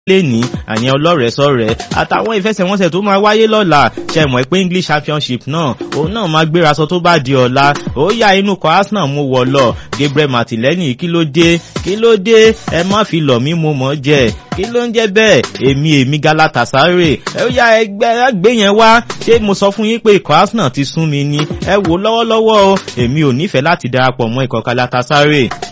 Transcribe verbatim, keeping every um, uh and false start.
lẹ́ni àyẹn ọlọ́rẹ̀ẹ́sọ̀rẹ́ àtàwọn ìfẹsẹ̀wọnsẹ̀ tó máa wáyé lọ́la ṣe mọ̀ pé English Championship náà òun náà máa gbéraṣọ tó bá di ọ̀la ó yá inú kọ Arsenal mú wọ lọ Gabriel Martinelli kí ló dé kí ló dé ẹ má fi lọ̀ mí mo mọ̀ jẹ kí ló ń jẹ́ bẹ́ẹ̀ èmi èmi Galatasaray ẹ yá ẹgbẹ́ gbé yẹn wá ṣé mo sọ fún yín pé ikọ̀ Arsenal ti sún mi ni ẹ wò lọ́wọ́lọ́wọ́ o èmi ò nífẹ̀ẹ́ láti darapọ̀ mọ́ ikọ̀ Galatasaray.